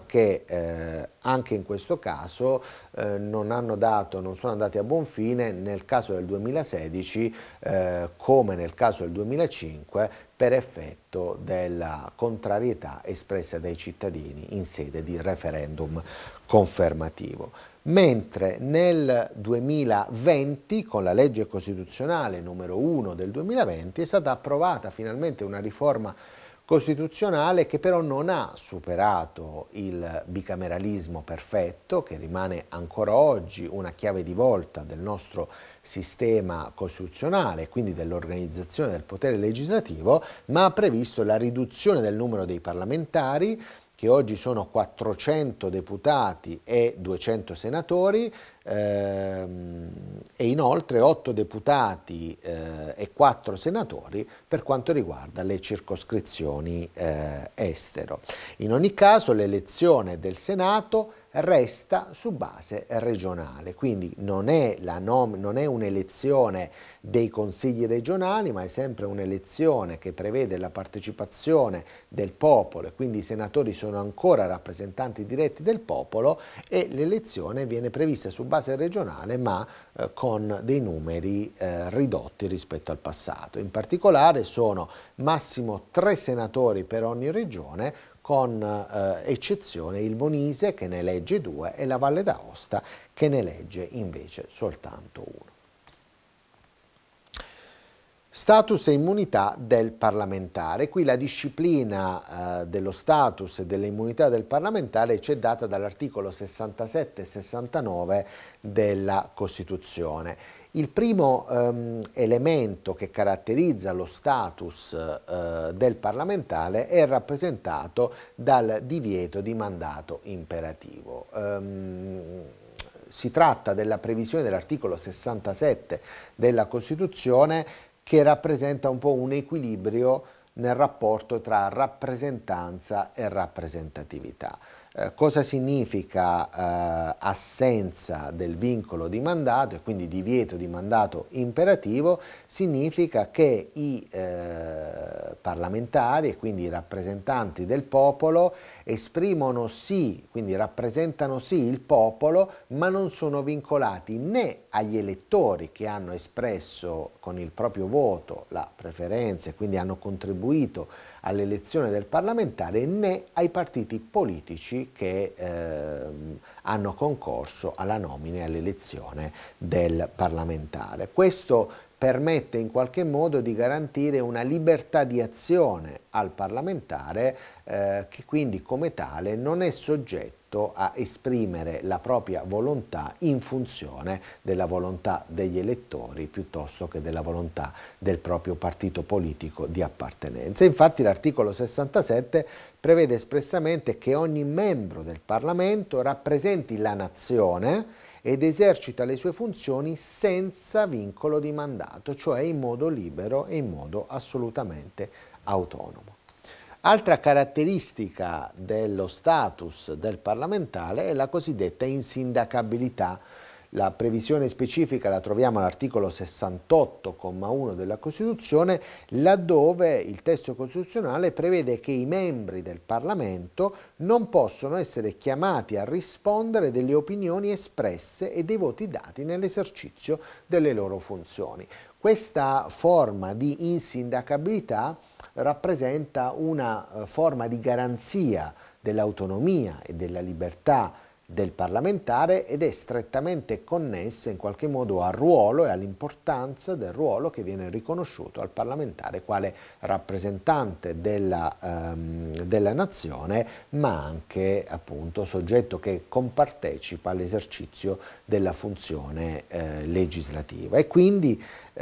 che anche in questo caso non sono andati a buon fine nel caso del 2016 come nel caso del 2005 per effetto della contrarietà espressa dai cittadini in sede di referendum confermativo. Mentre nel 2020, con la legge costituzionale numero 1 del 2020, è stata approvata finalmente una riforma costituzionale che però non ha superato il bicameralismo perfetto, che rimane ancora oggi una chiave di volta del nostro sistema costituzionale, quindi dell'organizzazione del potere legislativo, ma ha previsto la riduzione del numero dei parlamentari, che oggi sono 400 deputati e 200 senatori, e inoltre 8 deputati e 4 senatori per quanto riguarda le circoscrizioni estero. In ogni caso l'elezione del Senato resta su base regionale, quindi non è un'elezione dei consigli regionali, ma è sempre un'elezione che prevede la partecipazione del popolo, e quindi i senatori sono ancora rappresentanti diretti del popolo, e l'elezione viene prevista su base regionale, ma con dei numeri ridotti rispetto al passato. In particolare sono massimo 3 senatori per ogni regione, con eccezione il Molise che ne elegge 2 e la Valle d'Aosta che ne elegge invece soltanto 1. Status e immunità del parlamentare. Qui la disciplina dello status e delle immunità del parlamentare ci è data dall'articolo 67 e 69 della Costituzione. Il primo elemento che caratterizza lo status del parlamentare è rappresentato dal divieto di mandato imperativo. Si tratta della previsione dell'articolo 67 della Costituzione, che rappresenta un po' un equilibrio nel rapporto tra rappresentanza e rappresentatività. Cosa significa assenza del vincolo di mandato e quindi divieto di mandato imperativo? Significa che i parlamentari e quindi i rappresentanti del popolo esprimono sì, quindi rappresentano sì il popolo, ma non sono vincolati né agli elettori che hanno espresso con il proprio voto la preferenza e quindi hanno contribuito all'elezione del parlamentare, né ai partiti politici che hanno concorso alla nomina e all'elezione del parlamentare. Questo permette in qualche modo di garantire una libertà di azione al parlamentare, che quindi come tale non è soggetto a esprimere la propria volontà in funzione della volontà degli elettori piuttosto che della volontà del proprio partito politico di appartenenza. Infatti l'articolo 67 prevede espressamente che ogni membro del Parlamento rappresenti la nazione ed esercita le sue funzioni senza vincolo di mandato, cioè in modo libero e in modo assolutamente autonomo. Altra caratteristica dello status del parlamentare è la cosiddetta insindacabilità. La previsione specifica la troviamo all'articolo 68,1 della Costituzione, laddove il testo costituzionale prevede che i membri del Parlamento non possono essere chiamati a rispondere delle opinioni espresse e dei voti dati nell'esercizio delle loro funzioni. Questa forma di insindacabilità rappresenta una forma di garanzia dell'autonomia e della libertà del parlamentare ed è strettamente connessa in qualche modo al ruolo e all'importanza del ruolo che viene riconosciuto al parlamentare quale rappresentante della nazione, ma anche appunto soggetto che compartecipa all'esercizio della funzione legislativa. E quindi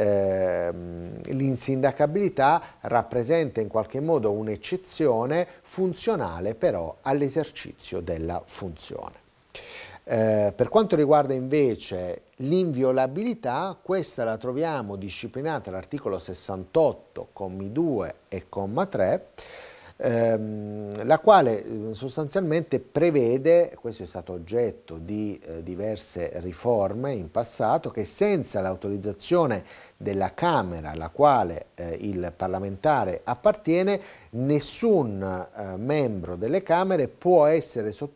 l'insindacabilità rappresenta in qualche modo un'eccezione funzionale però all'esercizio della funzione. Per quanto riguarda invece l'inviolabilità, questa la troviamo disciplinata all'articolo 68, commi 2 e comma 3, la quale sostanzialmente prevede, questo è stato oggetto di diverse riforme in passato, che senza l'autorizzazione della Camera alla quale il parlamentare appartiene, nessun membro delle Camere può essere